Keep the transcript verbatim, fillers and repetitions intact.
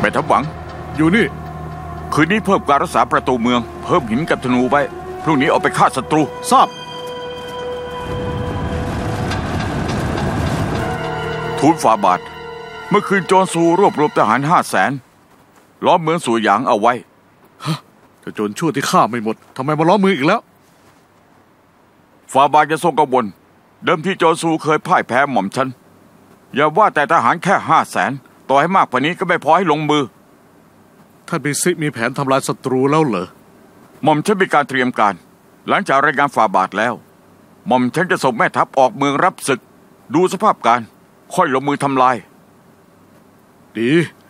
แม่ทัพหวังอยู่นี่คืนนี้เพิ่มการรักษาประตูเมืองเพิ่มหินกับธนูไว้พรุ่งนี้เอาไปฆ่าศัตรูทราบทูลฝ่าบาทเมื่อคืนโจรซูรวบรวมทหารห้าแสนล้อมเมืองสุหยางเอาไว้ฮะแต่โจรชั่วที่ฆ่าไม่หมดทำไมมาล้อมเมืองอีกแล้วฝ่าบาทจะทรงกังวลเดิมที่โจรซูเคยพ่ายแพ้หม่อมฉันอย่าว่าแต่ทหารแค่ห้าแสนต่อให้มากกว่านี้ก็ไม่พอให้ลงมือท่านปิซิมีแผนทำลายศัตรูแล้วเหรอหม่อมฉันมีการเตรียมการหลังจากรายงานฝ่าบาทแล้วหม่อมฉันจะส่งแม่ทัพออกเมืองรับศึกดูสภาพการค่อยลงมือทำลายดี